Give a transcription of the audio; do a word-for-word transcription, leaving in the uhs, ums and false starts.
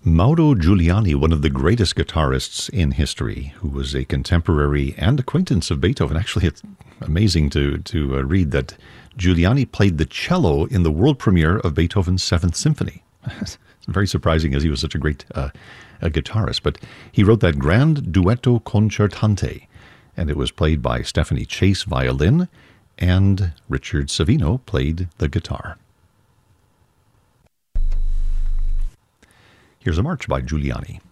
Mauro Giuliani, one of the greatest guitarists in history, who was a contemporary and acquaintance of Beethoven. Actually, it's amazing to, to uh, read that Giuliani played the cello in the world premiere of Beethoven's Seventh Symphony. It's very surprising, as he was such a great uh, a guitarist. But he wrote that Grand Duetto Concertante, and it was played by Stephanie Chase, violin, and Richard Savino played the guitar. Here's a march by Giuliani.